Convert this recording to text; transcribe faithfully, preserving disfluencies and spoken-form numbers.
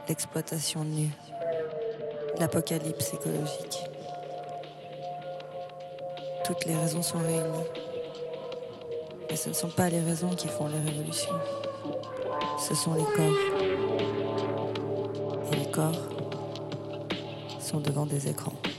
l'exploitation nue, l'apocalypse écologique. Toutes les raisons sont réunies. Mais ce ne sont pas les raisons qui font les révolutions. Ce sont les corps. Et les corps sont devant des écrans.